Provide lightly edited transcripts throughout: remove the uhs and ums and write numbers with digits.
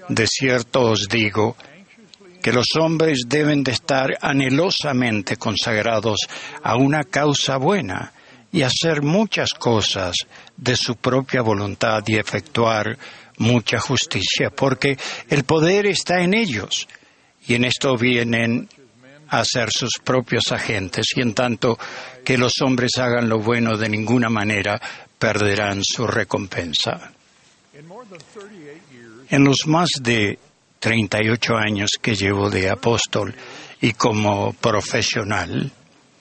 De cierto os digo que los hombres deben de estar anhelosamente consagrados a una causa buena y hacer muchas cosas de su propia voluntad y efectuar mucha justicia, porque el poder está en ellos, y en esto vienen a ser sus propios agentes, y en tanto que los hombres hagan lo bueno, de ninguna manera perderán su recompensa. En los más de 38 años que llevo de apóstol y como profesional,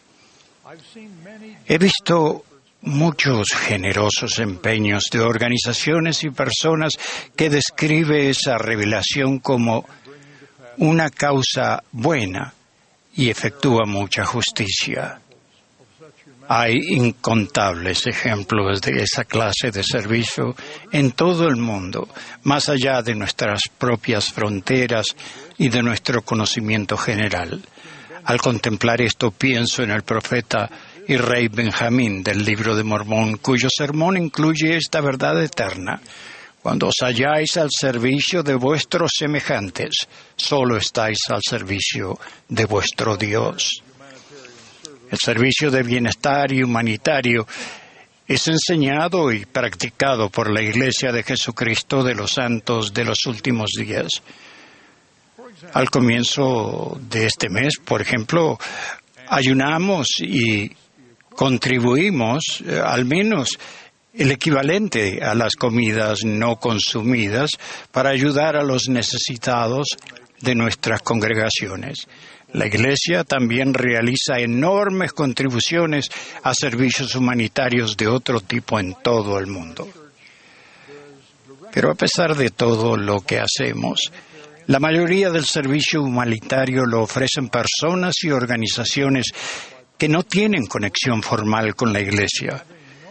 he visto muchos generosos empeños de organizaciones y personas que describe esa revelación como una causa buena y efectúa mucha justicia. Hay incontables ejemplos de esa clase de servicio en todo el mundo, más allá de nuestras propias fronteras y de nuestro conocimiento general. Al contemplar esto, pienso en el profeta y rey Benjamín del Libro de Mormón, cuyo sermón incluye esta verdad eterna: cuando os halláis al servicio de vuestros semejantes, solo estáis al servicio de vuestro Dios. El servicio de bienestar y humanitario es enseñado y practicado por la Iglesia de Jesucristo de los Santos de los Últimos Días. Al comienzo de este mes, por ejemplo, ayunamos y contribuimos al menos el equivalente a las comidas no consumidas para ayudar a los necesitados de nuestras congregaciones. La Iglesia también realiza enormes contribuciones a servicios humanitarios de otro tipo en todo el mundo. Pero a pesar de todo lo que hacemos, la mayoría del servicio humanitario lo ofrecen personas y organizaciones que no tienen conexión formal con la Iglesia.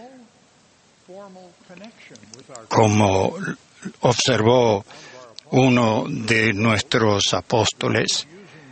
Como observó uno de nuestros apóstoles,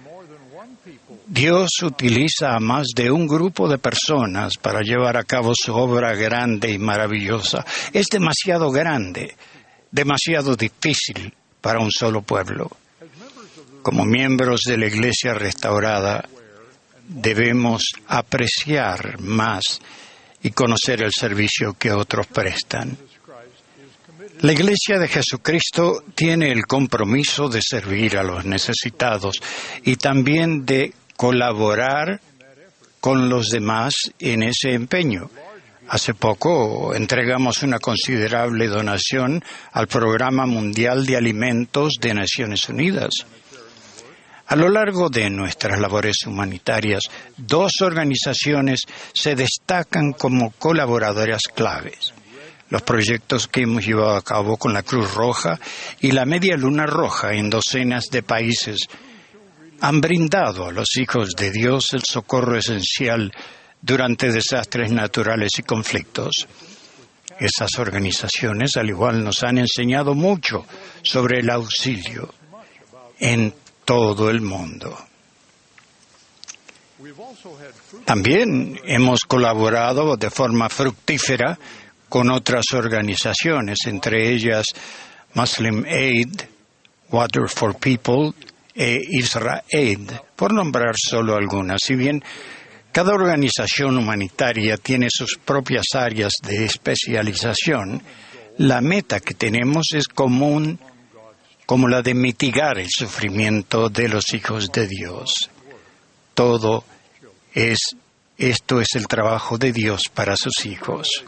Dios utiliza a más de un grupo de personas para llevar a cabo su obra grande y maravillosa. Es demasiado grande, demasiado difícil para un solo pueblo. Como miembros de la Iglesia restaurada, debemos apreciar más y conocer el servicio que otros prestan. La Iglesia de Jesucristo tiene el compromiso de servir a los necesitados y también de colaborar con los demás en ese empeño. Hace poco entregamos una considerable donación al Programa Mundial de Alimentos de Naciones Unidas. A lo largo de nuestras labores humanitarias, 2 organizaciones se destacan como colaboradoras claves: los proyectos que hemos llevado a cabo con la Cruz Roja y la Media Luna Roja en docenas de países han brindado a los hijos de Dios el socorro esencial durante desastres naturales y conflictos. Esas organizaciones, al igual, nos han enseñado mucho sobre el auxilio en todo el mundo. También hemos colaborado de forma fructífera con otras organizaciones, entre ellas Muslim Aid, Water for People e Israel, por nombrar solo algunas. Si bien cada organización humanitaria tiene sus propias áreas de especialización, la meta que tenemos es común, como la de mitigar el sufrimiento de los hijos de Dios. Esto es el trabajo de Dios para sus hijos.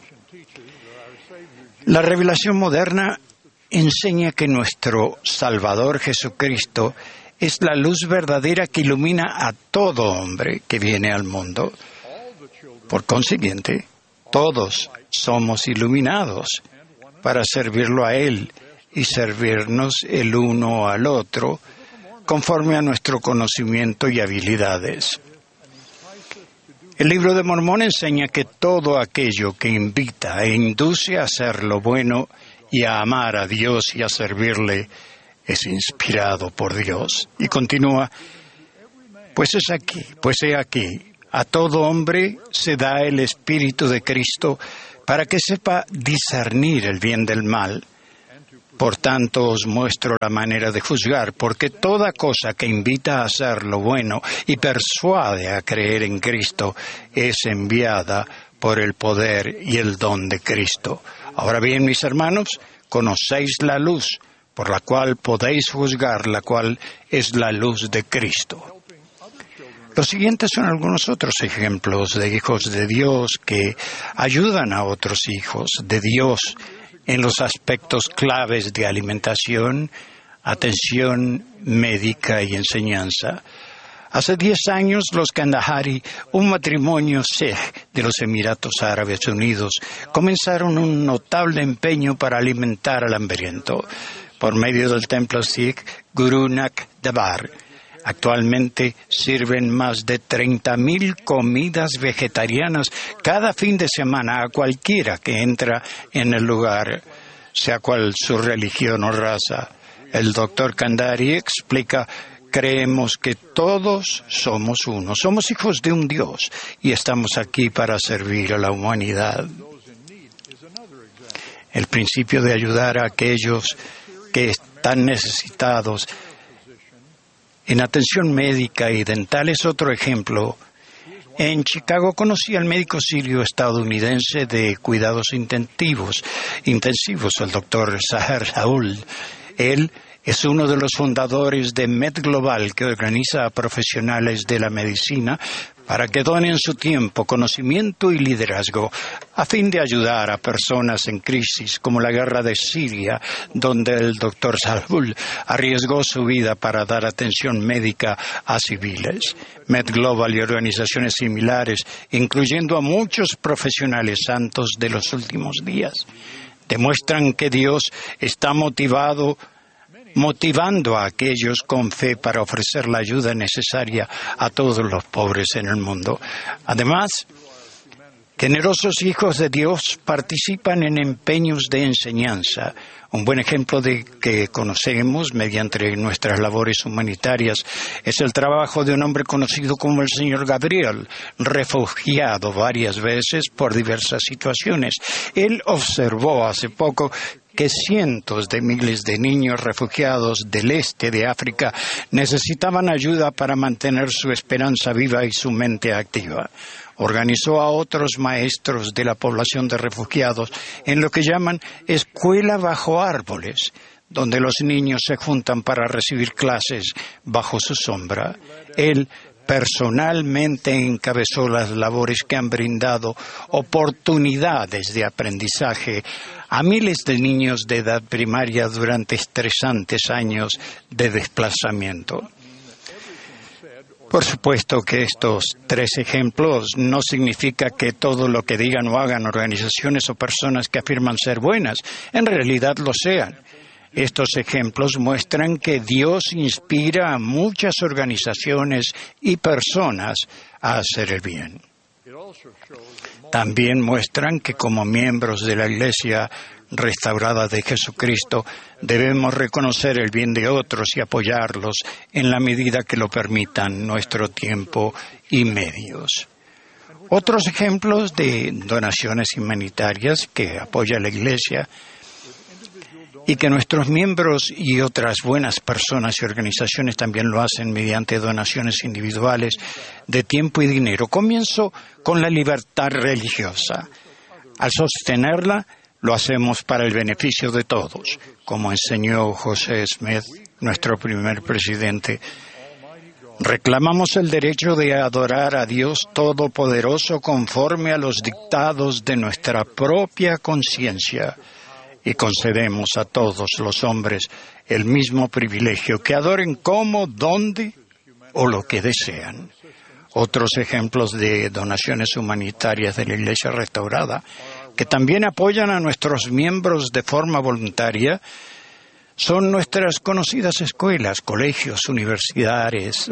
La revelación moderna enseña que nuestro Salvador Jesucristo es la luz verdadera que ilumina a todo hombre que viene al mundo. Por consiguiente, todos somos iluminados para servirlo a Él y servirnos el uno al otro conforme a nuestro conocimiento y habilidades. El Libro de Mormón enseña que todo aquello que invita e induce a hacer lo bueno y a amar a Dios y a servirle es inspirado por Dios. Y continúa: pues he aquí, a todo hombre se da el Espíritu de Cristo para que sepa discernir el bien del mal, Por tanto, os muestro la manera de juzgar, porque toda cosa que invita a hacer lo bueno y persuade a creer en Cristo es enviada por el poder y el don de Cristo. Ahora bien, mis hermanos, conocéis la luz, por la cual podéis juzgar, la cual es la luz de Cristo. Los siguientes son algunos otros ejemplos de hijos de Dios que ayudan a otros hijos de Dios en los aspectos claves de alimentación, atención médica y enseñanza. Hace 10 años, los Kandahari, un matrimonio Sikh de los Emiratos Árabes Unidos, comenzaron un notable empeño para alimentar al hambriento por medio del templo Sikh Guru Nanak Dev. Actualmente sirven más de 30,000 comidas vegetarianas cada fin de semana a cualquiera que entra en el lugar, sea cual su religión o raza. El doctor Kandahari explica: creemos que todos somos uno, somos hijos de un Dios y estamos aquí para servir a la humanidad. El principio de ayudar a aquellos que están necesitados en atención médica y dental es otro ejemplo. En Chicago conocí al médico sirio estadounidense de cuidados intensivos, el doctor Zaher Saul. Él es uno de los fundadores de MedGlobal, que organiza a profesionales de la medicina para que donen su tiempo, conocimiento y liderazgo a fin de ayudar a personas en crisis como la guerra de Siria, donde el doctor Saul arriesgó su vida para dar atención médica a civiles. MedGlobal y organizaciones similares, incluyendo a muchos profesionales santos de los últimos días, demuestran que Dios está motivando a aquellos con fe para ofrecer la ayuda necesaria a todos los pobres en el mundo. Además, generosos hijos de Dios participan en empeños de enseñanza. Un buen ejemplo de que conocemos mediante nuestras labores humanitarias es el trabajo de un hombre conocido como el señor Gabriel, refugiado varias veces por diversas situaciones. Él observó hace poco que cientos de miles de niños refugiados del este de África necesitaban ayuda para mantener su esperanza viva y su mente activa. Organizó a otros maestros de la población de refugiados en lo que llaman escuela bajo árboles, donde los niños se juntan para recibir clases bajo su sombra. Él personalmente encabezó las labores que han brindado oportunidades de aprendizaje a miles de niños de edad primaria durante estresantes años de desplazamiento. Por supuesto que estos 3 ejemplos no significa que todo lo que digan o hagan organizaciones o personas que afirman ser buenas, en realidad lo sean. Estos ejemplos muestran que Dios inspira a muchas organizaciones y personas a hacer el bien. También muestran que como miembros de la Iglesia restaurada de Jesucristo debemos reconocer el bien de otros y apoyarlos en la medida que lo permitan nuestro tiempo y medios. Otros ejemplos de donaciones humanitarias que apoya la Iglesia y que nuestros miembros y otras buenas personas y organizaciones también lo hacen mediante donaciones individuales de tiempo y dinero. Comienzo con la libertad religiosa. Al sostenerla, lo hacemos para el beneficio de todos, como enseñó José Smith, nuestro primer presidente. Reclamamos el derecho de adorar a Dios Todopoderoso conforme a los dictados de nuestra propia conciencia. Y concedemos a todos los hombres el mismo privilegio, que adoren como, dónde o lo que desean. Otros ejemplos de donaciones humanitarias de la Iglesia restaurada, que también apoyan a nuestros miembros de forma voluntaria, son nuestras conocidas escuelas, colegios, universidades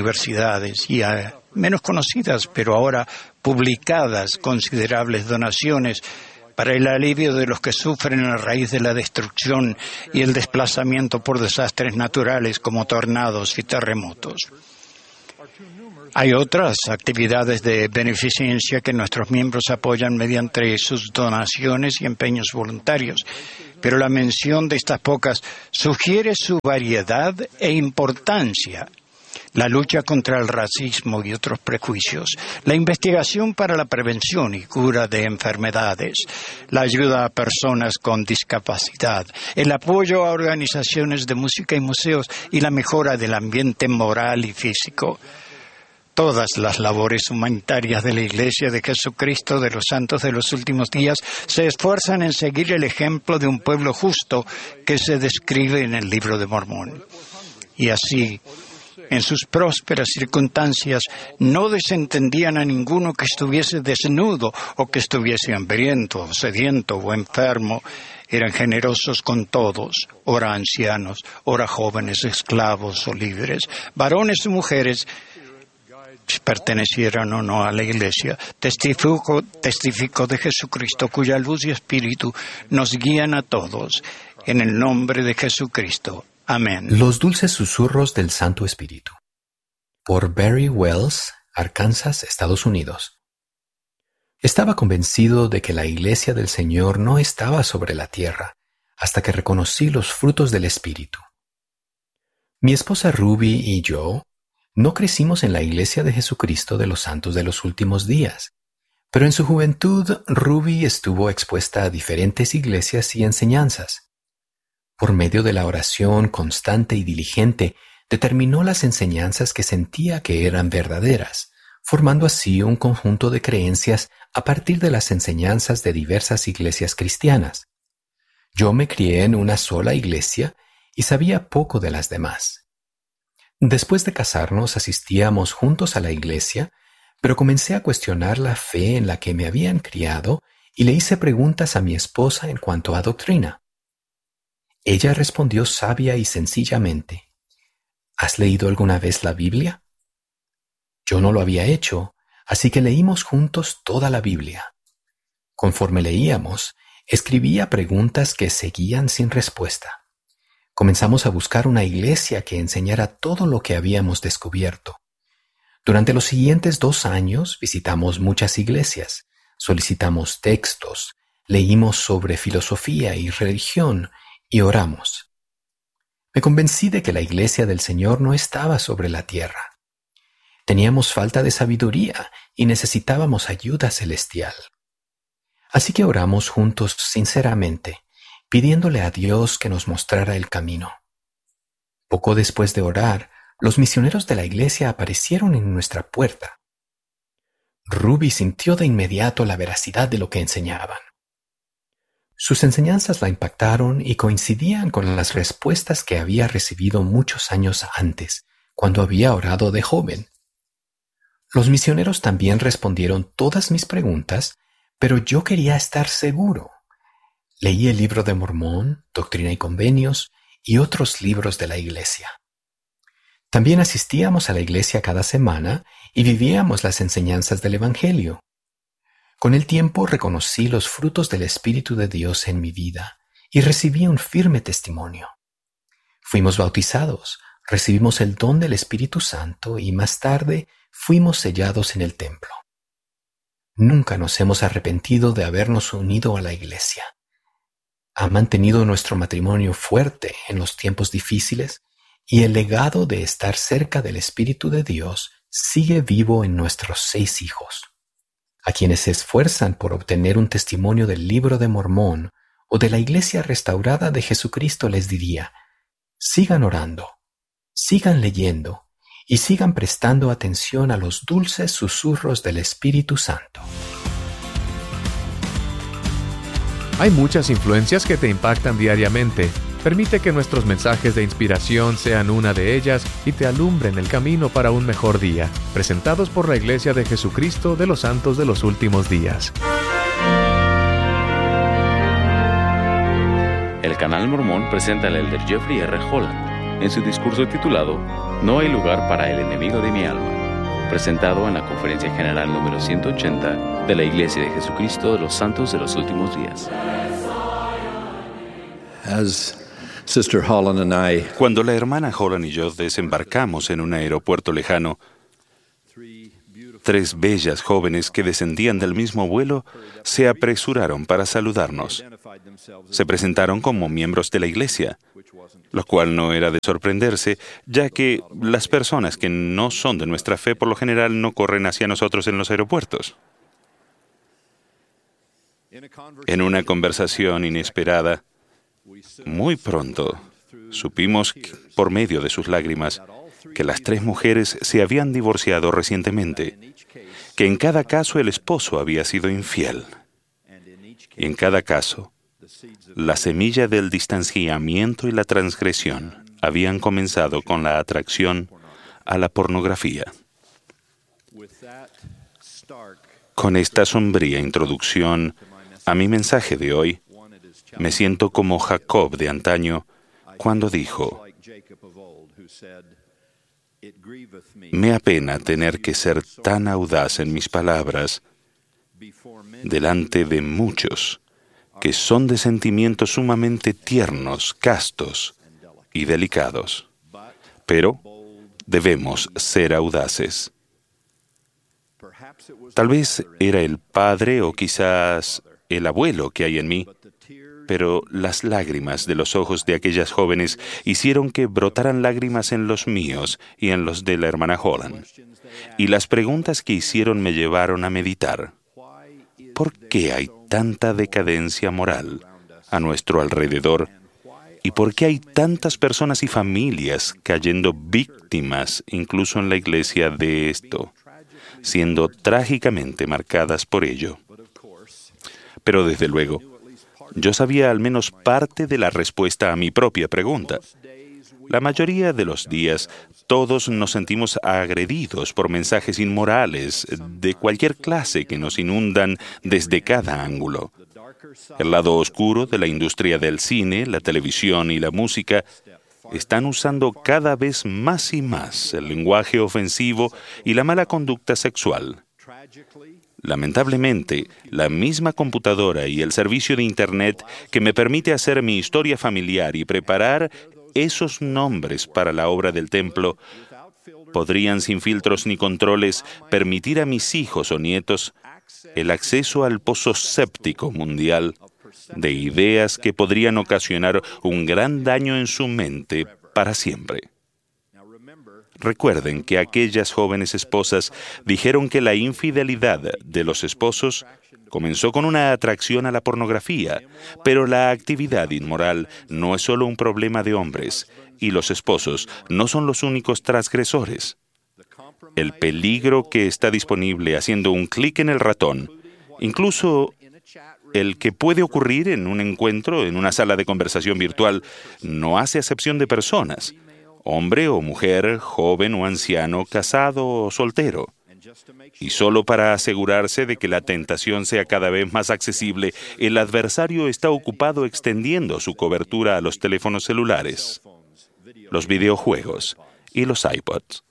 y menos conocidas, pero ahora publicadas, considerables donaciones para el alivio de los que sufren a raíz de la destrucción y el desplazamiento por desastres naturales como tornados y terremotos. Hay otras actividades de beneficencia que nuestros miembros apoyan mediante sus donaciones y empeños voluntarios, pero la mención de estas pocas sugiere su variedad e importancia. La lucha contra el racismo y otros prejuicios, la investigación para la prevención y cura de enfermedades, la ayuda a personas con discapacidad, el apoyo a organizaciones de música y museos y la mejora del ambiente moral y físico. Todas las labores humanitarias de la Iglesia de Jesucristo de los Santos de los Últimos Días se esfuerzan en seguir el ejemplo de un pueblo justo que se describe en el Libro de Mormón. Y así, en sus prósperas circunstancias, no desentendían a ninguno que estuviese desnudo o que estuviese hambriento, o sediento o enfermo. Eran generosos con todos, ora ancianos, ora jóvenes, esclavos o libres, varones y mujeres, pertenecieran o no a la Iglesia. Testifico de Jesucristo, cuya luz y espíritu nos guían a todos. En el nombre de Jesucristo. Amén. Los dulces susurros del Santo Espíritu. Por Barry Wells, Arkansas, Estados Unidos. Estaba convencido de que la Iglesia del Señor no estaba sobre la tierra hasta que reconocí los frutos del Espíritu. Mi esposa Ruby y yo no crecimos en la Iglesia de Jesucristo de los Santos de los Últimos Días, pero en su juventud Ruby estuvo expuesta a diferentes iglesias y enseñanzas. Por medio de la oración constante y diligente, determinó las enseñanzas que sentía que eran verdaderas, formando así un conjunto de creencias a partir de las enseñanzas de diversas iglesias cristianas. Yo me crié en una sola iglesia y sabía poco de las demás. Después de casarnos asistíamos juntos a la iglesia, pero comencé a cuestionar la fe en la que me habían criado y le hice preguntas a mi esposa en cuanto a doctrina. Ella respondió sabia y sencillamente: ¿Has leído alguna vez la Biblia? Yo no lo había hecho, así que leímos juntos toda la Biblia. Conforme leíamos, escribía preguntas que seguían sin respuesta. Comenzamos a buscar una iglesia que enseñara todo lo que habíamos descubierto. Durante los siguientes 2 años visitamos muchas iglesias, solicitamos textos, leímos sobre filosofía y religión, y oramos. Me convencí de que la Iglesia del Señor no estaba sobre la tierra. Teníamos falta de sabiduría y necesitábamos ayuda celestial. Así que oramos juntos sinceramente, pidiéndole a Dios que nos mostrara el camino. Poco después de orar, los misioneros de la iglesia aparecieron en nuestra puerta. Ruby sintió de inmediato la veracidad de lo que enseñaban. Sus enseñanzas la impactaron y coincidían con las respuestas que había recibido muchos años antes, cuando había orado de joven. Los misioneros también respondieron todas mis preguntas, pero yo quería estar seguro. Leí el Libro de Mormón, Doctrina y Convenios y otros libros de la iglesia. También asistíamos a la iglesia cada semana y vivíamos las enseñanzas del Evangelio. Con el tiempo reconocí los frutos del Espíritu de Dios en mi vida y recibí un firme testimonio. Fuimos bautizados, recibimos el don del Espíritu Santo y más tarde fuimos sellados en el templo. Nunca nos hemos arrepentido de habernos unido a la iglesia. Ha mantenido nuestro matrimonio fuerte en los tiempos difíciles y el legado de estar cerca del Espíritu de Dios sigue vivo en nuestros 6 hijos. A quienes se esfuerzan por obtener un testimonio del Libro de Mormón o de la Iglesia restaurada de Jesucristo les diría: sigan orando, sigan leyendo y sigan prestando atención a los dulces susurros del Espíritu Santo. Hay muchas influencias que te impactan diariamente. Permite que nuestros mensajes de inspiración sean una de ellas y te alumbren el camino para un mejor día. Presentados por la Iglesia de Jesucristo de los Santos de los Últimos Días. El Canal Mormón presenta al elder Jeffrey R. Holland en su discurso titulado No hay lugar para el enemigo de mi alma, presentado en la Conferencia General número 180 de la Iglesia de Jesucristo de los Santos de los Últimos Días. Cuando la hermana Holland y yo desembarcamos en un aeropuerto lejano, 3 bellas jóvenes que descendían del mismo vuelo se apresuraron para saludarnos. Se presentaron como miembros de la iglesia, lo cual no era de sorprenderse, ya que las personas que no son de nuestra fe por lo general no corren hacia nosotros en los aeropuertos. En una conversación inesperada, muy pronto, supimos por medio de sus lágrimas que las 3 mujeres se habían divorciado recientemente, que en cada caso el esposo había sido infiel. Y en cada caso, la semilla del distanciamiento y la transgresión habían comenzado con la atracción a la pornografía. Con esta sombría introducción a mi mensaje de hoy, me siento como Jacob de antaño cuando dijo: me apena tener que ser tan audaz en mis palabras delante de muchos que son de sentimientos sumamente tiernos, castos y delicados. Pero debemos ser audaces. Tal vez era el padre o quizás el abuelo que hay en mí, pero las lágrimas de los ojos de aquellas jóvenes hicieron que brotaran lágrimas en los míos y en los de la hermana Holland. Y las preguntas que hicieron me llevaron a meditar. ¿Por qué hay tanta decadencia moral a nuestro alrededor? ¿Y por qué hay tantas personas y familias cayendo víctimas, incluso en la iglesia, de esto, siendo trágicamente marcadas por ello? Pero desde luego, yo sabía al menos parte de la respuesta a mi propia pregunta. La mayoría de los días, todos nos sentimos agredidos por mensajes inmorales de cualquier clase que nos inundan desde cada ángulo. El lado oscuro de la industria del cine, la televisión y la música están usando cada vez más y más el lenguaje ofensivo y la mala conducta sexual. Lamentablemente, la misma computadora y el servicio de Internet que me permite hacer mi historia familiar y preparar esos nombres para la obra del templo, podrían sin filtros ni controles permitir a mis hijos o nietos el acceso al pozo séptico mundial de ideas que podrían ocasionar un gran daño en su mente para siempre. Recuerden que aquellas jóvenes esposas dijeron que la infidelidad de los esposos comenzó con una atracción a la pornografía, pero la actividad inmoral no es solo un problema de hombres, y los esposos no son los únicos transgresores. El peligro que está disponible haciendo un clic en el ratón, incluso el que puede ocurrir en un encuentro, en una sala de conversación virtual, no hace acepción de personas. Hombre o mujer, joven o anciano, casado o soltero. Y solo para asegurarse de que la tentación sea cada vez más accesible, el adversario está ocupado extendiendo su cobertura a los teléfonos celulares, los videojuegos y los iPods.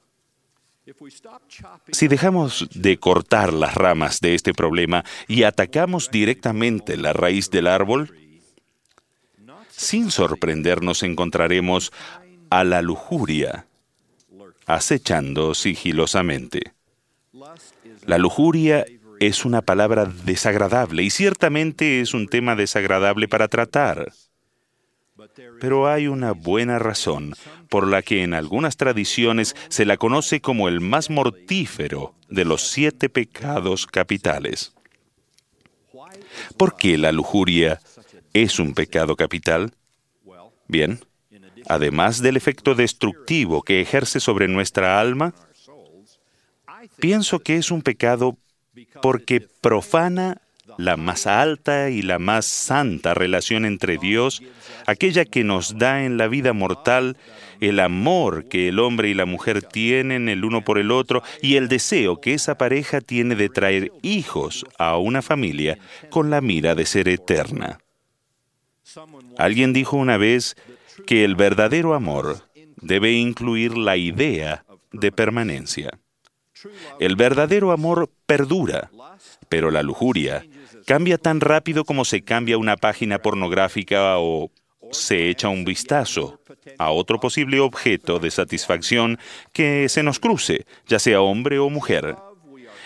Si dejamos de cortar las ramas de este problema y atacamos directamente la raíz del árbol, sin sorprendernos encontraremos a la lujuria acechando sigilosamente. La lujuria es una palabra desagradable y ciertamente es un tema desagradable para tratar. Pero hay una buena razón por la que en algunas tradiciones se la conoce como el más mortífero de los 7 pecados capitales. ¿Por qué la lujuria es un pecado capital? Bien, además del efecto destructivo que ejerce sobre nuestra alma, pienso que es un pecado porque profana la más alta y la más santa relación entre Dios, aquella que nos da en la vida mortal el amor que el hombre y la mujer tienen el uno por el otro y el deseo que esa pareja tiene de traer hijos a una familia con la mira de ser eterna. Alguien dijo una vez que el verdadero amor debe incluir la idea de permanencia. El verdadero amor perdura, pero la lujuria cambia tan rápido como se cambia una página pornográfica o se echa un vistazo a otro posible objeto de satisfacción que se nos cruce, ya sea hombre o mujer.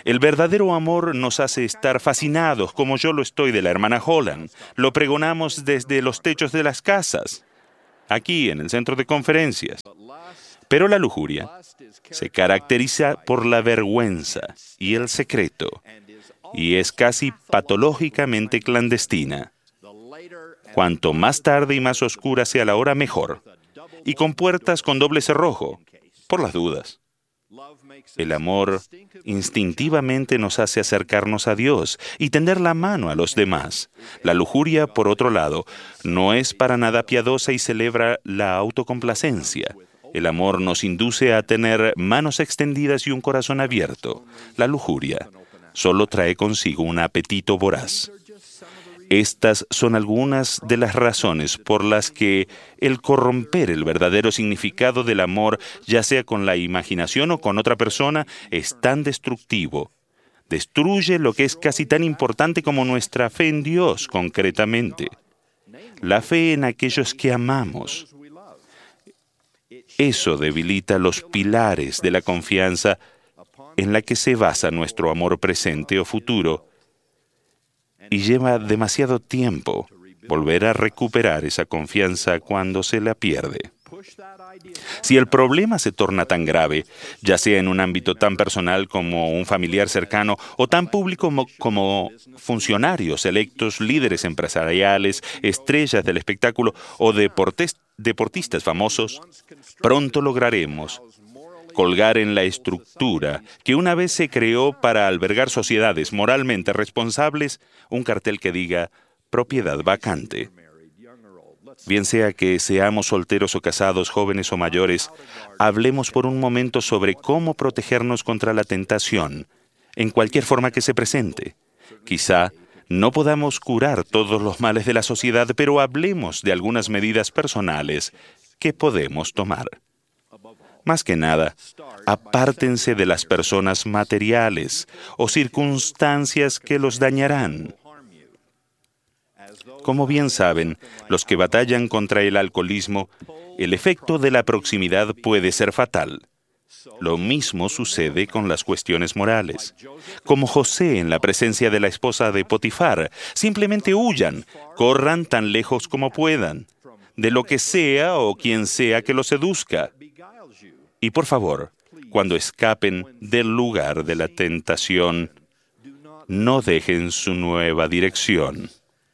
El verdadero amor nos hace estar fascinados, como yo lo estoy de la hermana Holland. Lo pregonamos desde los techos de las casas, aquí en el centro de conferencias. Pero la lujuria se caracteriza por la vergüenza y el secreto, y es casi patológicamente clandestina. Cuanto más tarde y más oscura sea la hora, mejor, y con puertas con doble cerrojo, por las dudas. El amor instintivamente nos hace acercarnos a Dios y tender la mano a los demás. La lujuria, por otro lado, no es para nada piadosa y celebra la autocomplacencia. El amor nos induce a tener manos extendidas y un corazón abierto. La lujuria solo trae consigo un apetito voraz. Estas son algunas de las razones por las que el corromper el verdadero significado del amor, ya sea con la imaginación o con otra persona, es tan destructivo. Destruye lo que es casi tan importante como nuestra fe en Dios, concretamente. La fe en aquellos que amamos. Eso debilita los pilares de la confianza en la que se basa nuestro amor presente o futuro, y lleva demasiado tiempo volver a recuperar esa confianza cuando se la pierde. Si el problema se torna tan grave, ya sea en un ámbito tan personal como un familiar cercano o tan público como funcionarios electos, líderes empresariales, estrellas del espectáculo o deportistas famosos, pronto lograremos colgar en la estructura que una vez se creó para albergar sociedades moralmente responsables un cartel que diga propiedad vacante. Bien sea que seamos solteros o casados, jóvenes o mayores, hablemos por un momento sobre cómo protegernos contra la tentación, en cualquier forma que se presente. Quizá no podamos curar todos los males de la sociedad, pero hablemos de algunas medidas personales que podemos tomar. Más que nada, apártense de las personas materiales o circunstancias que los dañarán. Como bien saben, los que batallan contra el alcoholismo, el efecto de la proximidad puede ser fatal. Lo mismo sucede con las cuestiones morales. Como José en la presencia de la esposa de Potifar, simplemente huyan, corran tan lejos como puedan, de lo que sea o quien sea que los seduzca. Y por favor, cuando escapen del lugar de la tentación, no dejen su nueva dirección.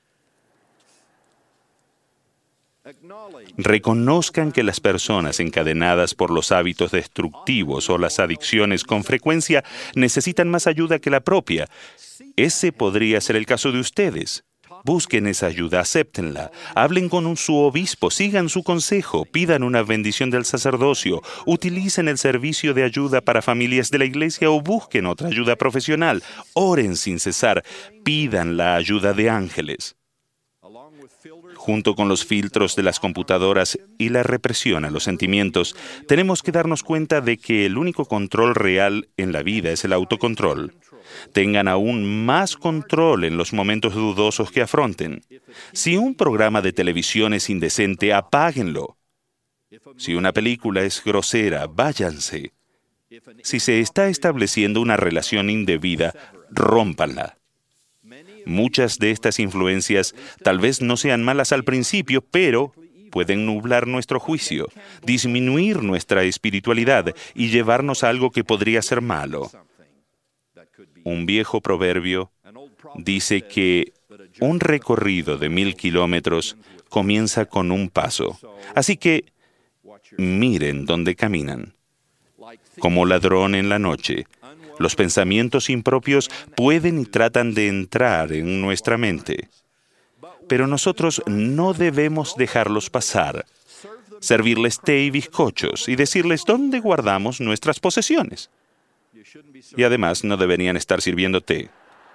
Reconozcan que las personas encadenadas por los hábitos destructivos o las adicciones con frecuencia necesitan más ayuda que la propia. Ese podría ser el caso de ustedes. Busquen esa ayuda, acéptenla, hablen con su obispo, sigan su consejo, pidan una bendición del sacerdocio, utilicen el servicio de ayuda para familias de la iglesia o busquen otra ayuda profesional, oren sin cesar, pidan la ayuda de ángeles. Junto con los filtros de las computadoras y la represión a los sentimientos, tenemos que darnos cuenta de que el único control real en la vida es el autocontrol. Tengan aún más control en los momentos dudosos que afronten. Si un programa de televisión es indecente, apáguenlo. Si una película es grosera, váyanse. Si se está estableciendo una relación indebida, rómpanla. Muchas de estas influencias tal vez no sean malas al principio, pero pueden nublar nuestro juicio, disminuir nuestra espiritualidad y llevarnos a algo que podría ser malo. Un viejo proverbio dice que un recorrido de 1000 kilómetros comienza con un paso. Así que miren dónde caminan. Como ladrón en la noche, los pensamientos impropios pueden y tratan de entrar en nuestra mente. Pero nosotros no debemos dejarlos pasar, servirles té y bizcochos y decirles dónde guardamos nuestras posesiones. Y además no deberían estar sirviendo té.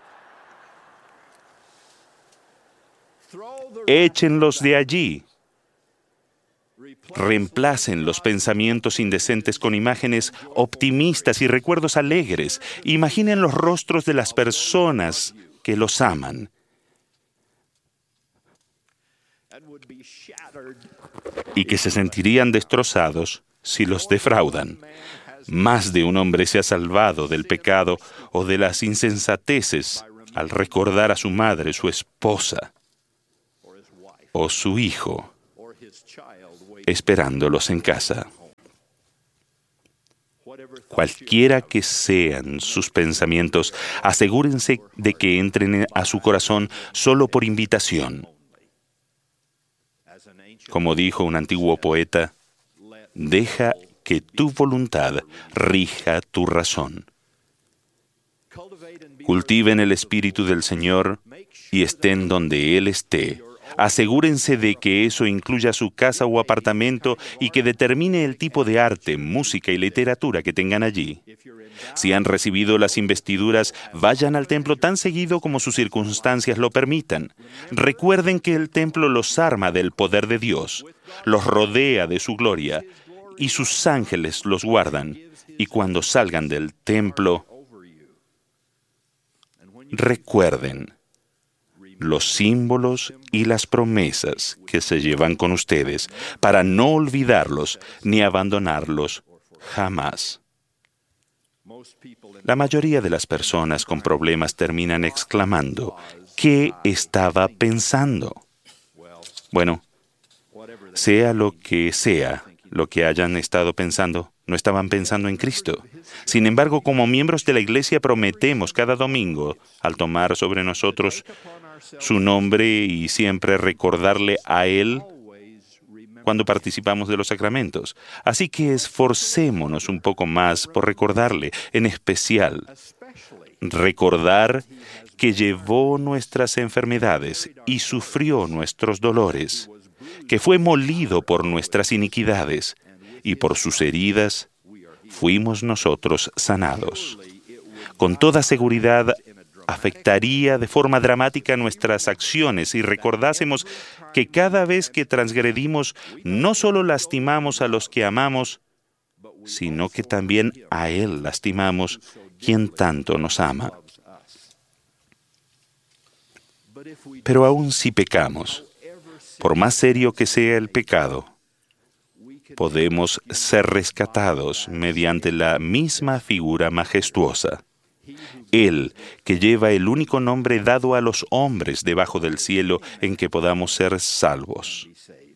Échenlos de allí. Reemplacen los pensamientos indecentes con imágenes optimistas y recuerdos alegres. Imaginen los rostros de las personas que los aman. Y que se sentirían destrozados si los defraudan. Más de un hombre se ha salvado del pecado o de las insensateces al recordar a su madre, su esposa o su hijo esperándolos en casa. Cualquiera que sean sus pensamientos, asegúrense de que entren a su corazón solo por invitación. Como dijo un antiguo poeta, deja que tu voluntad rija tu razón. Cultiven el Espíritu del Señor y estén donde Él esté. Asegúrense de que eso incluya su casa o apartamento y que determine el tipo de arte, música y literatura que tengan allí. Si han recibido las investiduras, vayan al templo tan seguido como sus circunstancias lo permitan. Recuerden que el templo los arma del poder de Dios, los rodea de su gloria y sus ángeles los guardan. Y cuando salgan del templo, recuerden los símbolos y las promesas que se llevan con ustedes para no olvidarlos ni abandonarlos jamás. La mayoría de las personas con problemas terminan exclamando, ¿qué estaba pensando? Bueno, sea lo que hayan estado pensando, no estaban pensando en Cristo. Sin embargo, como miembros de la Iglesia prometemos cada domingo, al tomar sobre nosotros su nombre y siempre recordarle a Él cuando participamos de los sacramentos. Así que esforcémonos un poco más por recordarle, en especial, recordar que llevó nuestras enfermedades y sufrió nuestros dolores, que fue molido por nuestras iniquidades y por sus heridas fuimos nosotros sanados. Con toda seguridad, afectaría de forma dramática nuestras acciones si recordásemos que cada vez que transgredimos no solo lastimamos a los que amamos, sino que también a Él lastimamos, quien tanto nos ama. Pero aun si pecamos, por más serio que sea el pecado, podemos ser rescatados mediante la misma figura majestuosa. Él, que lleva el único nombre dado a los hombres debajo del cielo en que podamos ser salvos.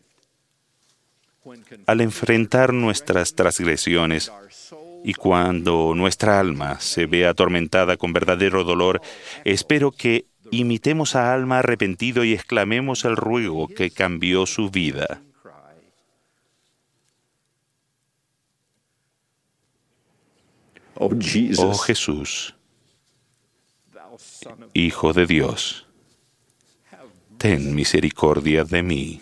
Al enfrentar nuestras transgresiones y cuando nuestra alma se ve atormentada con verdadero dolor, espero que imitemos a alma arrepentido y exclamemos el ruego que cambió su vida. Oh Jesús, Hijo de Dios, ten misericordia de mí.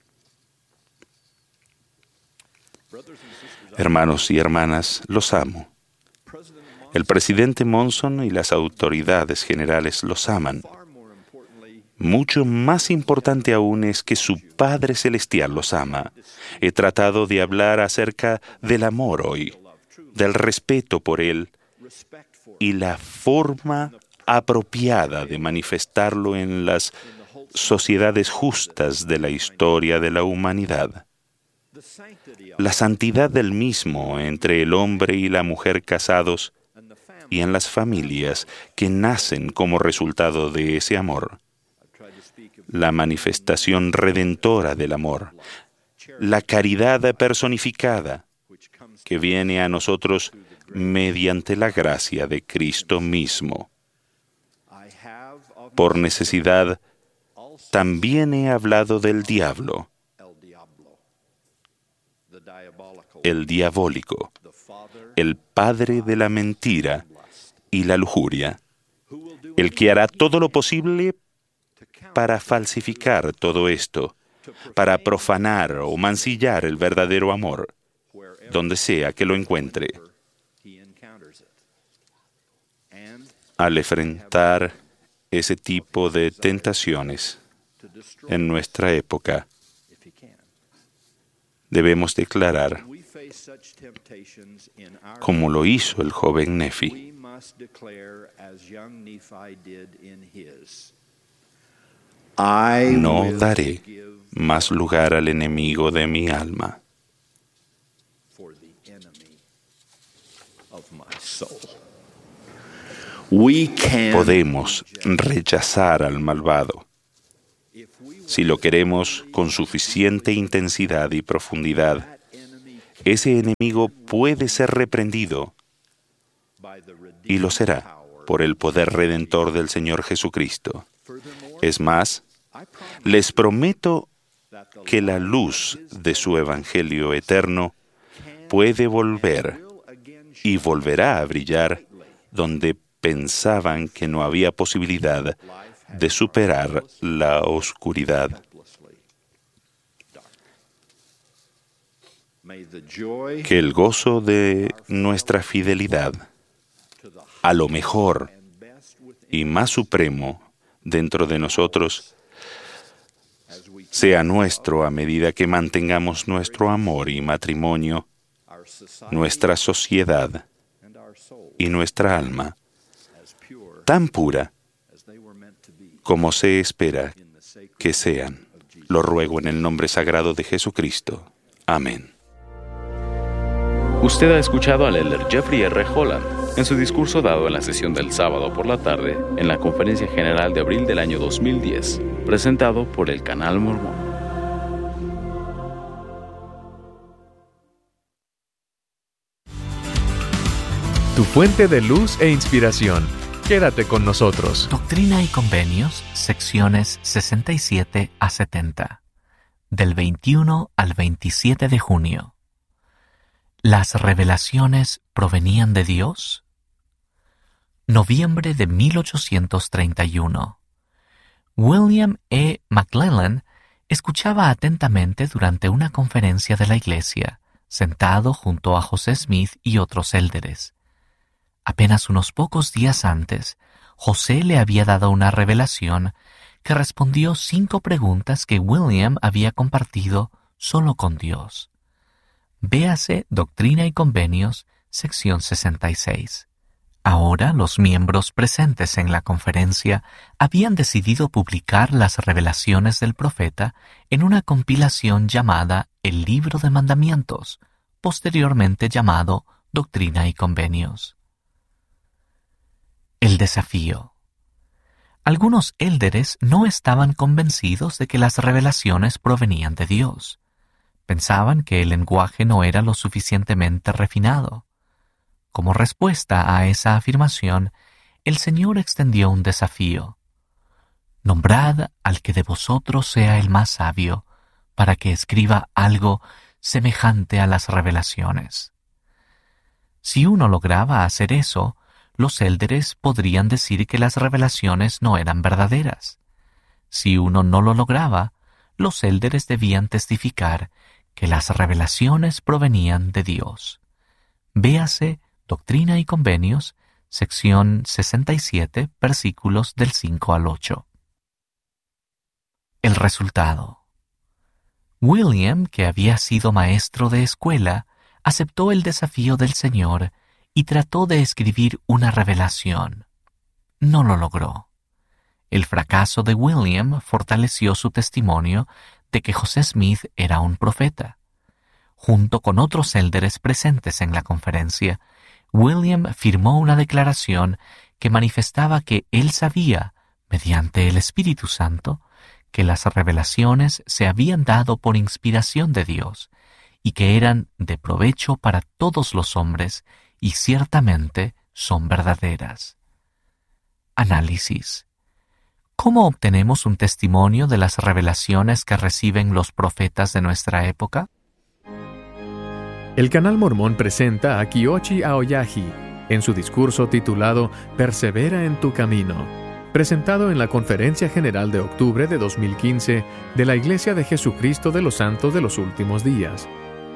Hermanos y hermanas, los amo. El presidente Monson y las autoridades generales los aman. Mucho más importante aún es que su Padre Celestial los ama. He tratado de hablar acerca del amor hoy, del respeto por Él y la forma apropiada de manifestarlo en las sociedades justas de la historia de la humanidad. La santidad del mismo entre el hombre y la mujer casados y en las familias que nacen como resultado de ese amor. La manifestación redentora del amor, la caridad personificada que viene a nosotros mediante la gracia de Cristo mismo. Por necesidad, también he hablado del diablo, el diabólico, el padre de la mentira y la lujuria, el que hará todo lo posible para falsificar todo esto, para profanar o mancillar el verdadero amor, donde sea que lo encuentre. Al enfrentar ese tipo de tentaciones en nuestra época, debemos declarar, como lo hizo el joven Nefi, no daré más lugar al enemigo de mi alma. Podemos rechazar al malvado si lo queremos con suficiente intensidad y profundidad. Ese enemigo puede ser reprendido y lo será por el poder redentor del Señor Jesucristo. Es más, les prometo que la luz de su Evangelio eterno puede volver y volverá a brillar donde pensaban que no había posibilidad de superar la oscuridad. Que el gozo de nuestra fidelidad a lo mejor y más supremo dentro de nosotros sea nuestro a medida que mantengamos nuestro amor y matrimonio, nuestra sociedad y nuestra alma tan pura como se espera que sean. Lo ruego en el nombre sagrado de Jesucristo. Amén. Usted ha escuchado al elder Jeffrey R. Holland en su discurso dado en la sesión del sábado por la tarde en la Conferencia General de abril del año 2010, presentado por el Canal Mormón. Tu fuente de luz e inspiración. Quédate con nosotros. Doctrina y Convenios, secciones 67 a 70, del 21 al 27 de junio. ¿Las revelaciones provenían de Dios? Noviembre de 1831. William E. McLellan escuchaba atentamente durante una conferencia de la iglesia, sentado junto a José Smith y otros élderes. Apenas unos pocos días antes, José le había dado una revelación que respondió 5 preguntas que William había compartido solo con Dios. Véase Doctrina y Convenios, sección 66. Ahora los miembros presentes en la conferencia habían decidido publicar las revelaciones del profeta en una compilación llamada El Libro de Mandamientos, posteriormente llamado Doctrina y Convenios. El desafío. Algunos élderes no estaban convencidos de que las revelaciones provenían de Dios. Pensaban que el lenguaje no era lo suficientemente refinado. Como respuesta a esa afirmación, el Señor extendió un desafío. Nombrad al que de vosotros sea el más sabio, para que escriba algo semejante a las revelaciones. Si uno lograba hacer eso, los élderes podrían decir que las revelaciones no eran verdaderas. Si uno no lo lograba, los élderes debían testificar que las revelaciones provenían de Dios. Véase Doctrina y Convenios, sección 67, versículos del 5 al 8. El resultado. William, que había sido maestro de escuela, aceptó el desafío del Señor y trató de escribir una revelación. No lo logró. El fracaso de William fortaleció su testimonio de que José Smith era un profeta. Junto con otros élderes presentes en la conferencia, William firmó una declaración que manifestaba que él sabía, mediante el Espíritu Santo, que las revelaciones se habían dado por inspiración de Dios y que eran de provecho para todos los hombres y ciertamente son verdaderas. Análisis. ¿Cómo obtenemos un testimonio de las revelaciones que reciben los profetas de nuestra época? El Canal Mormón presenta a Kiyoshi Aoyaji en su discurso titulado Persevera en tu camino, presentado en la Conferencia General de octubre de 2015 de la Iglesia de Jesucristo de los Santos de los Últimos Días.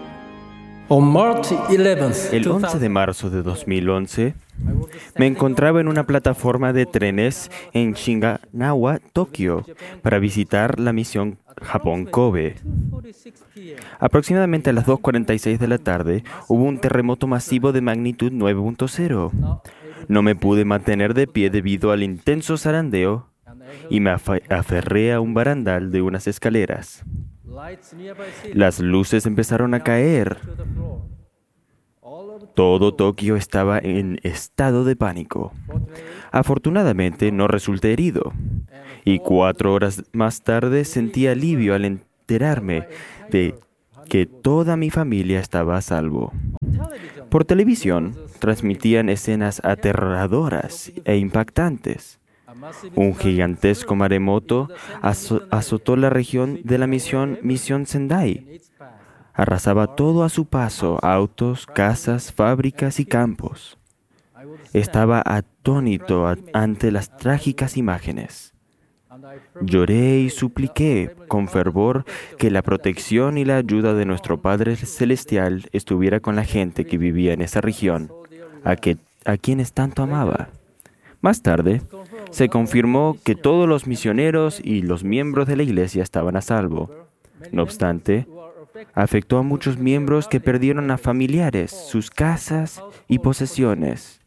El 11 de marzo de 2011, me encontraba en una plataforma de trenes en Shinagawa, Tokio, para visitar la misión Japón-Kobe. Aproximadamente a las 2:46 de la tarde, hubo un terremoto masivo de magnitud 9.0. No me pude mantener de pie debido al intenso zarandeo y me aferré a un barandal de unas escaleras. Las luces empezaron a caer. Todo Tokio estaba en estado de pánico. Afortunadamente no resulté herido, y 4 horas más tarde sentí alivio al enterarme de que toda mi familia estaba a salvo. Por televisión transmitían escenas aterradoras e impactantes. Un gigantesco maremoto azotó la región de la misión Sendai. Arrasaba todo a su paso: autos, casas, fábricas y campos. Estaba atónito ante las trágicas imágenes. Lloré y supliqué con fervor que la protección y la ayuda de nuestro Padre Celestial estuviera con la gente que vivía en esa región, a quienes tanto amaba. Más tarde, se confirmó que todos los misioneros y los miembros de la iglesia estaban a salvo. No obstante, afectó a muchos miembros que perdieron a familiares, sus casas y posesiones.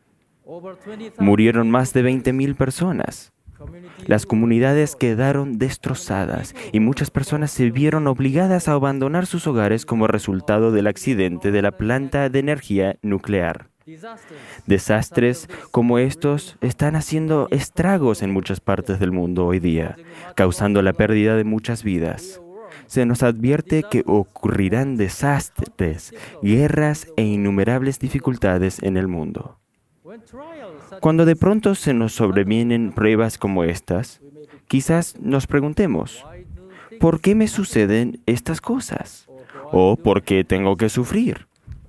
Murieron más de 20,000 personas. Las comunidades quedaron destrozadas y muchas personas se vieron obligadas a abandonar sus hogares como resultado del accidente de la planta de energía nuclear. Desastres como estos están haciendo estragos en muchas partes del mundo hoy día, causando la pérdida de muchas vidas. Se nos advierte que ocurrirán desastres, guerras e innumerables dificultades en el mundo. Cuando de pronto se nos sobrevienen pruebas como estas, quizás nos preguntemos, ¿por qué me suceden estas cosas? ¿O por qué tengo que sufrir?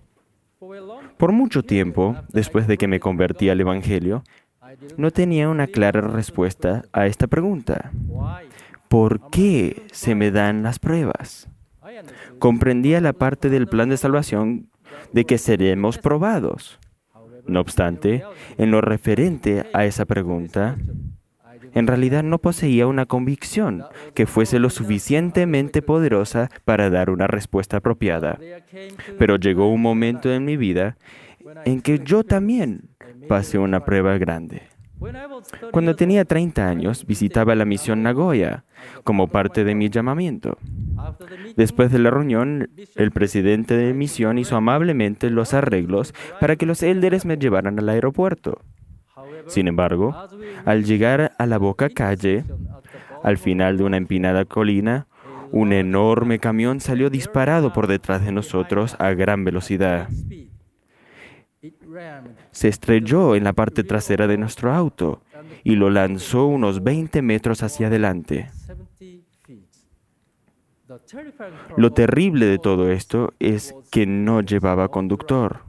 Por mucho tiempo, después de que me convertí al Evangelio, no tenía una clara respuesta a esta pregunta. ¿Por qué se me dan las pruebas? Comprendía la parte del plan de salvación de que seremos probados. No obstante, en lo referente a esa pregunta, en realidad no poseía una convicción que fuese lo suficientemente poderosa para dar una respuesta apropiada. Pero llegó un momento en mi vida en que yo también pasé una prueba grande. Cuando tenía 30 años, visitaba la misión Nagoya como parte de mi llamamiento. Después de la reunión, el presidente de misión hizo amablemente los arreglos para que los élderes me llevaran al aeropuerto. Sin embargo, al llegar a la boca calle, al final de una empinada colina, un enorme camión salió disparado por detrás de nosotros a gran velocidad. Se estrelló en la parte trasera de nuestro auto y lo lanzó unos 20 metros hacia adelante. Lo terrible de todo esto es que no llevaba conductor.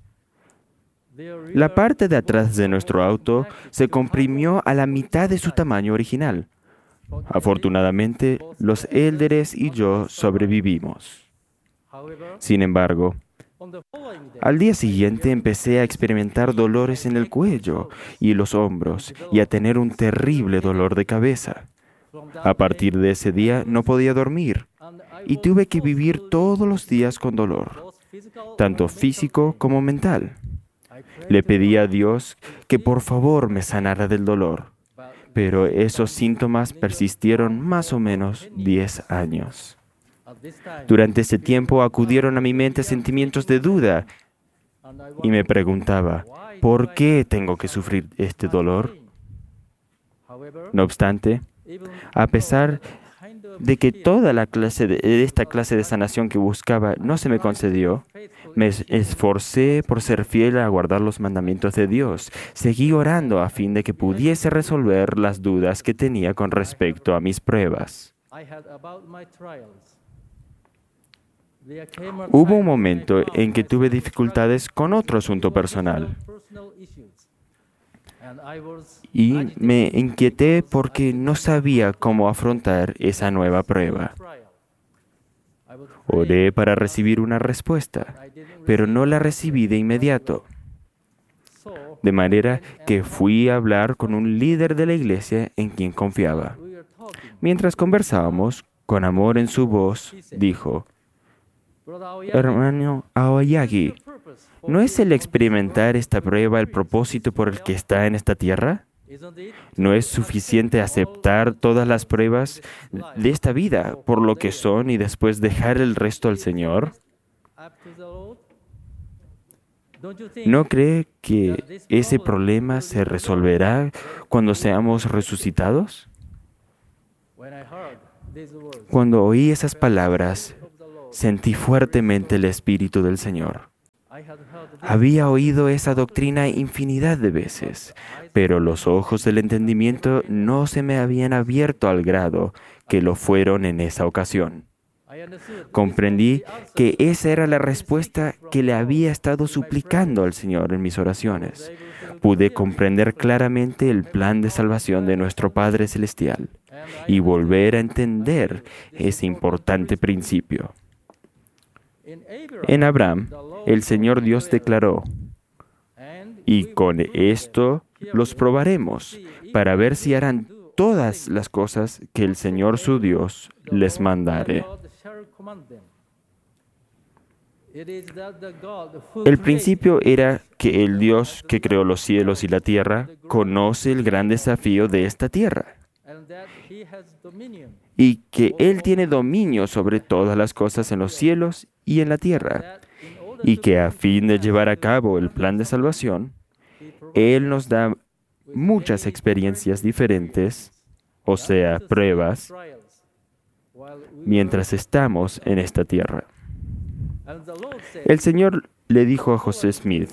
La parte de atrás de nuestro auto se comprimió a la mitad de su tamaño original. Afortunadamente, los élderes y yo sobrevivimos. Sin embargo, al día siguiente empecé a experimentar dolores en el cuello y los hombros y a tener un terrible dolor de cabeza. A partir de ese día no podía dormir y tuve que vivir todos los días con dolor, tanto físico como mental. Le pedí a Dios que por favor me sanara del dolor, pero esos síntomas persistieron más o menos 10 años. Durante ese tiempo acudieron a mi mente sentimientos de duda y me preguntaba, ¿por qué tengo que sufrir este dolor? No obstante, a pesar de que toda esta clase de sanación que buscaba no se me concedió, me esforcé por ser fiel a guardar los mandamientos de Dios. Seguí orando a fin de que pudiese resolver las dudas que tenía con respecto a mis pruebas. Hubo un momento en que tuve dificultades con otro asunto personal y me inquieté porque no sabía cómo afrontar esa nueva prueba. Oré para recibir una respuesta, pero no la recibí de inmediato. De manera que fui a hablar con un líder de la iglesia en quien confiaba. Mientras conversábamos, con amor en su voz, dijo, «Hermano Aoyagi, ¿no es el experimentar esta prueba el propósito por el que está en esta tierra? ¿No es suficiente aceptar todas las pruebas de esta vida por lo que son y después dejar el resto al Señor?» ¿No cree que ese problema se resolverá cuando seamos resucitados? Cuando oí esas palabras, sentí fuertemente el Espíritu del Señor. Había oído esa doctrina infinidad de veces, pero los ojos del entendimiento no se me habían abierto al grado que lo fueron en esa ocasión. Comprendí que esa era la respuesta que le había estado suplicando al Señor en mis oraciones. Pude comprender claramente el plan de salvación de nuestro Padre Celestial y volver a entender ese importante principio. En Abraham, el Señor Dios declaró, y con esto los probaremos para ver si harán todas las cosas que el Señor su Dios les mandare. El principio era que el Dios que creó los cielos y la tierra conoce el gran desafío de esta tierra y que Él tiene dominio sobre todas las cosas en los cielos y en la tierra, y que a fin de llevar a cabo el plan de salvación, Él nos da muchas experiencias diferentes, o sea, pruebas, mientras estamos en esta tierra. El Señor le dijo a José Smith,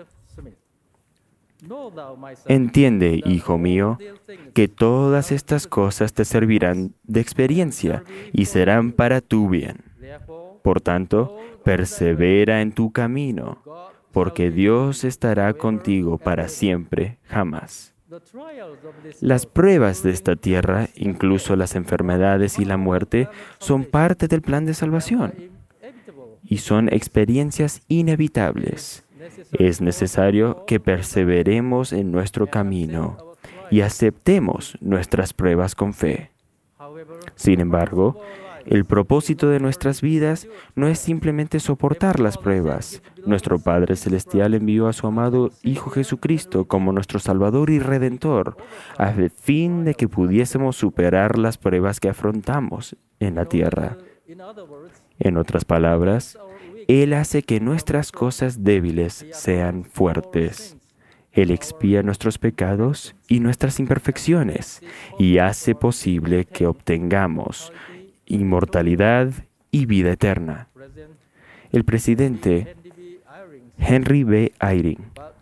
entiende, hijo mío, que todas estas cosas te servirán de experiencia y serán para tu bien. Por tanto, persevera en tu camino, porque Dios estará contigo para siempre, jamás. Las pruebas de esta tierra, incluso las enfermedades y la muerte, son parte del plan de salvación y son experiencias inevitables. Es necesario que perseveremos en nuestro camino y aceptemos nuestras pruebas con fe. Sin embargo, el propósito de nuestras vidas no es simplemente soportar las pruebas. Nuestro Padre Celestial envió a su amado Hijo Jesucristo como nuestro Salvador y Redentor, a fin de que pudiésemos superar las pruebas que afrontamos en la tierra. En otras palabras, Él hace que nuestras cosas débiles sean fuertes. Él expía nuestros pecados y nuestras imperfecciones y hace posible que obtengamos inmortalidad y vida eterna. El presidente Henry B. Eyring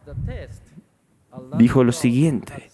dijo lo siguiente: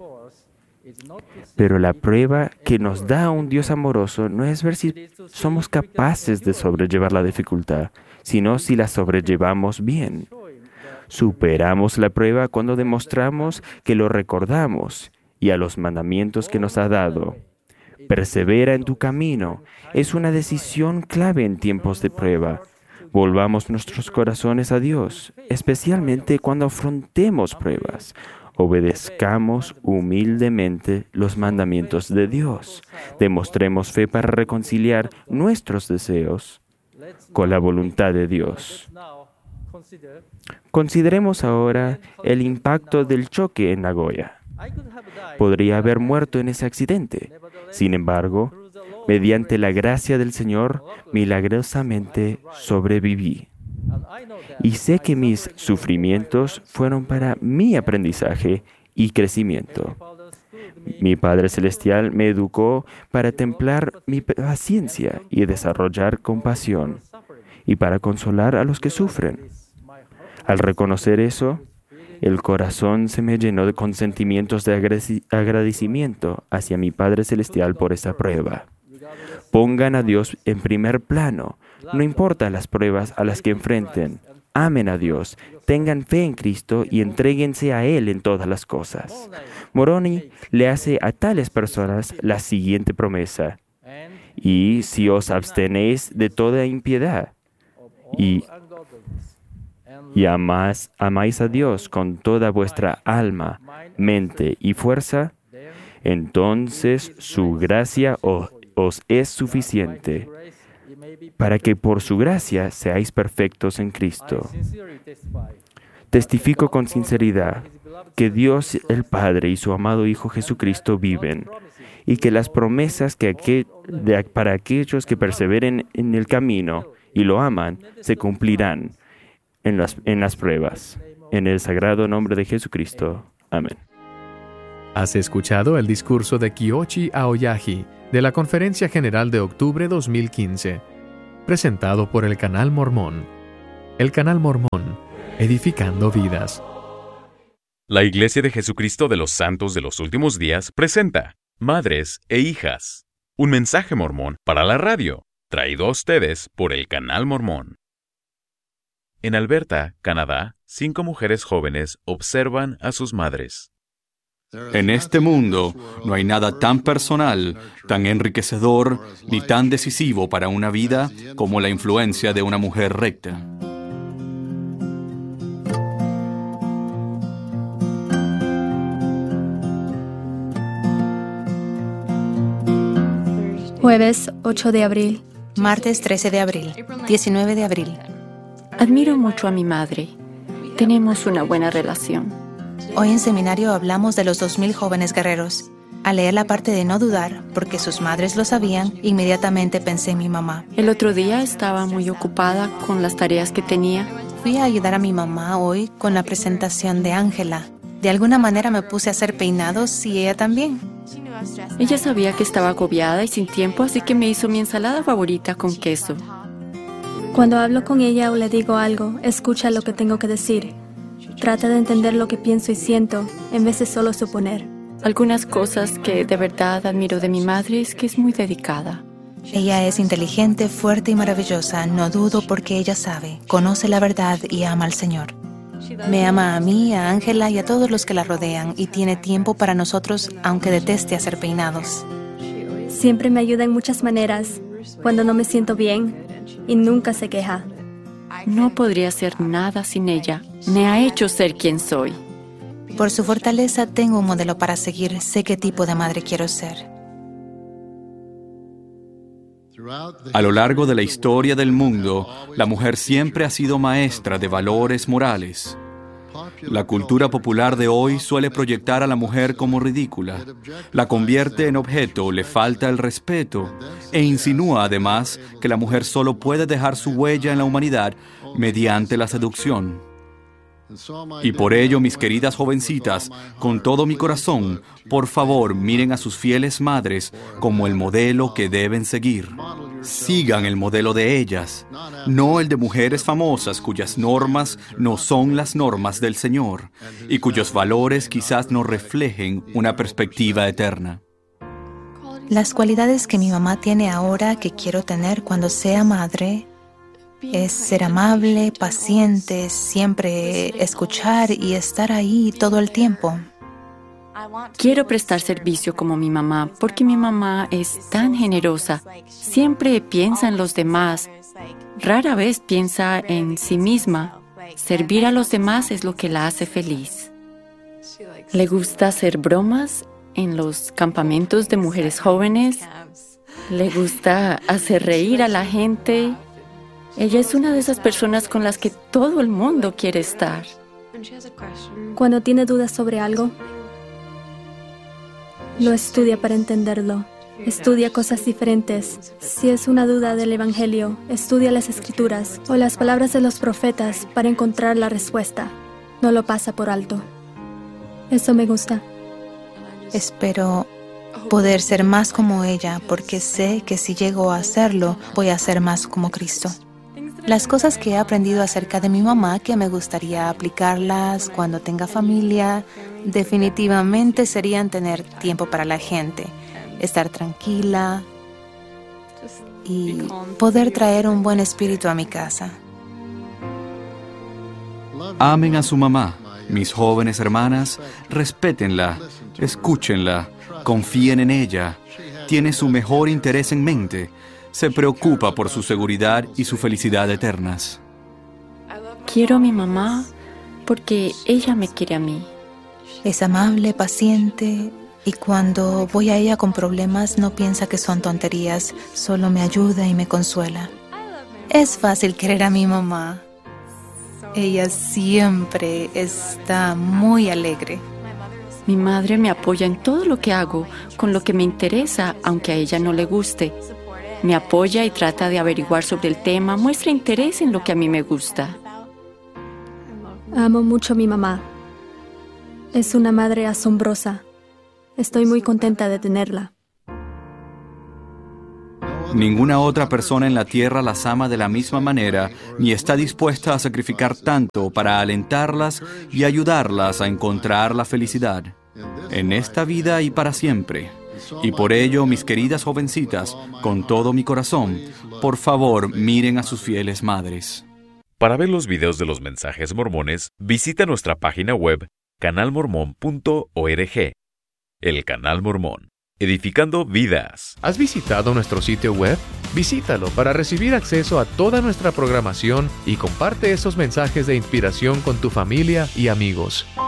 pero la prueba que nos da un Dios amoroso no es ver si somos capaces de sobrellevar la dificultad, sino si la sobrellevamos bien. Superamos la prueba cuando demostramos que lo recordamos y a los mandamientos que nos ha dado. Persevera en tu camino. Es una decisión clave en tiempos de prueba. Volvamos nuestros corazones a Dios, especialmente cuando afrontemos pruebas. Obedezcamos humildemente los mandamientos de Dios. Demostremos fe para reconciliar nuestros deseos con la voluntad de Dios. Consideremos ahora el impacto del choque en Nagoya. Podría haber muerto en ese accidente. Sin embargo, mediante la gracia del Señor, milagrosamente sobreviví. Y sé que mis sufrimientos fueron para mi aprendizaje y crecimiento. Mi Padre Celestial me educó para templar mi paciencia y desarrollar compasión, y para consolar a los que sufren. Al reconocer eso, el corazón se me llenó con sentimientos de agradecimiento hacia mi Padre Celestial por esa prueba. Pongan a Dios en primer plano, no importa las pruebas a las que enfrenten. Amen a Dios, tengan fe en Cristo y entréguense a Él en todas las cosas. Moroni le hace a tales personas la siguiente promesa: y si os abstenéis de toda impiedad y amáis a Dios con toda vuestra alma, mente y fuerza, entonces su gracia os es suficiente, para que por su gracia seáis perfectos en Cristo. Testifico con sinceridad que Dios el Padre y su amado Hijo Jesucristo viven, y que las promesas para aquellos que perseveren en el camino y lo aman se cumplirán. en las pruebas. En el sagrado nombre de Jesucristo. Amén. Has escuchado el discurso de Kiyoshi Aoyagi de la Conferencia General de Octubre 2015, presentado por el Canal Mormón. El Canal Mormón, edificando vidas. La Iglesia de Jesucristo de los Santos de los Últimos Días presenta Madres e Hijas, un mensaje mormón para la radio, traído a ustedes por el Canal Mormón. En Alberta, Canadá, 5 mujeres jóvenes observan a sus madres. En este mundo no hay nada tan personal, tan enriquecedor, ni tan decisivo para una vida como la influencia de una mujer recta. Jueves 8 de abril. Martes 13 de abril. 19 de abril. Admiro mucho a mi madre. Tenemos una buena relación. Hoy en seminario hablamos de los 2000 jóvenes guerreros. Al leer la parte de no dudar, porque sus madres lo sabían, inmediatamente pensé en mi mamá. El otro día estaba muy ocupada con las tareas que tenía. Fui a ayudar a mi mamá hoy con la presentación de Ángela. De alguna manera me puse a hacer peinados y ella también. Ella sabía que estaba agobiada y sin tiempo, así que me hizo mi ensalada favorita con queso. Cuando hablo con ella o le digo algo, escucha lo que tengo que decir. Trata de entender lo que pienso y siento, en vez de solo suponer. Algunas cosas que de verdad admiro de mi madre es que es muy dedicada. Ella es inteligente, fuerte y maravillosa. No dudo porque ella sabe, conoce la verdad y ama al Señor. Me ama a mí, a Ángela y a todos los que la rodean y tiene tiempo para nosotros, aunque deteste hacer peinados. Siempre me ayuda en muchas maneras, cuando no me siento bien, y nunca se queja. No podría hacer nada sin ella. Me ha hecho ser quien soy. Por su fortaleza tengo un modelo para seguir. Sé qué tipo de madre quiero ser. A lo largo de la historia del mundo, la mujer siempre ha sido maestra de valores morales. La cultura popular de hoy suele proyectar a la mujer como ridícula, la convierte en objeto, le falta el respeto e insinúa además que la mujer solo puede dejar su huella en la humanidad mediante la seducción. Y por ello, mis queridas jovencitas, con todo mi corazón, por favor, miren a sus fieles madres como el modelo que deben seguir. Sigan el modelo de ellas, no el de mujeres famosas cuyas normas no son las normas del Señor y cuyos valores quizás no reflejen una perspectiva eterna. Las cualidades que mi mamá tiene ahora que quiero tener cuando sea madre es ser amable, paciente, siempre escuchar y estar ahí todo el tiempo. Quiero prestar servicio como mi mamá, porque mi mamá es tan generosa. Siempre piensa en los demás. Rara vez piensa en sí misma. Servir a los demás es lo que la hace feliz. Le gusta hacer bromas en los campamentos de mujeres jóvenes. Le gusta hacer reír a la gente. Ella es una de esas personas con las que todo el mundo quiere estar. Cuando tiene dudas sobre algo, lo estudia para entenderlo. Estudia cosas diferentes. Si es una duda del Evangelio, estudia las Escrituras o las palabras de los profetas para encontrar la respuesta. No lo pasa por alto. Eso me gusta. Espero poder ser más como ella, porque sé que si llego a hacerlo, voy a ser más como Cristo. Las cosas que he aprendido acerca de mi mamá que me gustaría aplicarlas cuando tenga familia, definitivamente serían tener tiempo para la gente, estar tranquila y poder traer un buen espíritu a mi casa. Amen a su mamá, mis jóvenes hermanas, respétenla, escúchenla, confíen en ella, tiene su mejor interés en mente. Se preocupa por su seguridad y su felicidad eternas. Quiero a mi mamá porque ella me quiere a mí. Es amable, paciente, y cuando voy a ella con problemas no piensa que son tonterías, solo me ayuda y me consuela. Es fácil querer a mi mamá. Ella siempre está muy alegre. Mi madre me apoya en todo lo que hago, con lo que me interesa, aunque a ella no le guste. Me apoya y trata de averiguar sobre el tema, muestra interés en lo que a mí me gusta. Amo mucho a mi mamá. Es una madre asombrosa. Estoy muy contenta de tenerla. Ninguna otra persona en la tierra las ama de la misma manera, ni está dispuesta a sacrificar tanto para alentarlas y ayudarlas a encontrar la felicidad, en esta vida y para siempre. Y por ello, mis queridas jovencitas, con todo mi corazón, por favor, miren a sus fieles madres. Para ver los videos de los mensajes mormones, visita nuestra página web canalmormon.org. El Canal Mormón, edificando vidas. ¿Has visitado nuestro sitio web? Visítalo para recibir acceso a toda nuestra programación y comparte esos mensajes de inspiración con tu familia y amigos.